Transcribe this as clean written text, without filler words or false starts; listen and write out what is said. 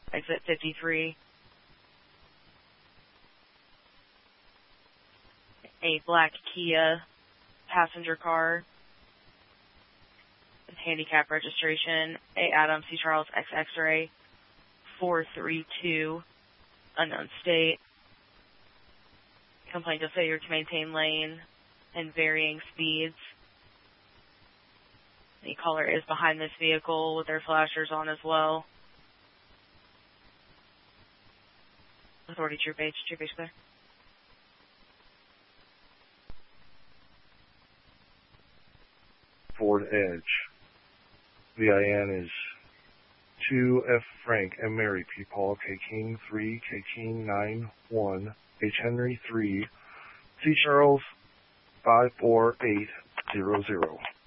exit 53. A black Kia passenger car with handicap registration, A. Adam C. Charles X X-ray 432, unknown state. Complaint of failure to maintain lane and varying speeds. The caller is behind this vehicle with their flashers on as well. Authority Troop H clear. Ford Edge. VIN is 2F Frank M Mary P Paul K King 3 K King 9 1 H Henry 3 C Charles 54800.